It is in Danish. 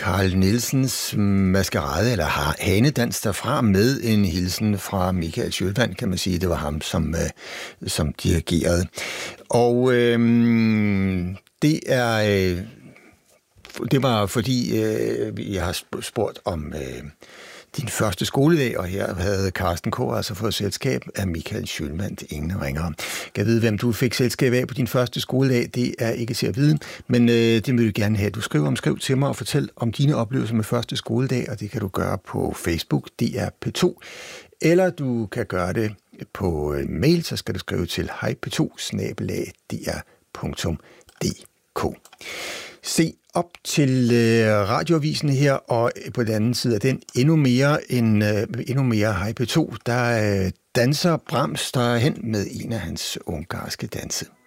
Carl Nielsens maskerade, eller hanedans derfra, med en hilsen fra Michael Schønwandt, kan man sige. Det var ham, som dirigerede. Og det var fordi, jeg har spurgt om din første skoledag, og her havde Carsten K. altså fået selskab af Michael Schønwandt, ingen ringere. Jeg ved, hvem du fik selskab af på din første skoledag, det er ikke til at vide, men det vil du gerne have. Du skriv til mig og fortæl om dine oplevelser med første skoledag, og det kan du gøre på Facebook, DR P2, eller du kan gøre det på mail, så skal du skrive til hej-p2@dr.dk. Se op til radioavisen her, og på den anden side af den endnu mere Hej P2, der danser Brahms derhen med en af hans ungarske danse.